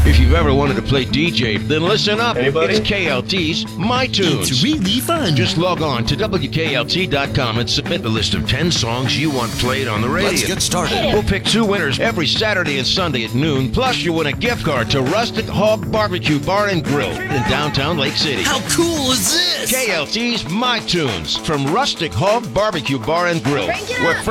If you've ever wanted to play DJ, then listen up. Anybody? It's KLT's My Tunes. It's really fun. Just log on to WKLT.com and submit the list of 10 songs you want played on the radio. Let's get started. We'll pick 2 winners every Saturday and Sunday at noon. Plus, you win a gift card to Rustic Hog Barbecue Bar and Grill in downtown Lake City. How cool is this? KLT's My Tunes from Rustic Hog Barbecue Bar and Grill, where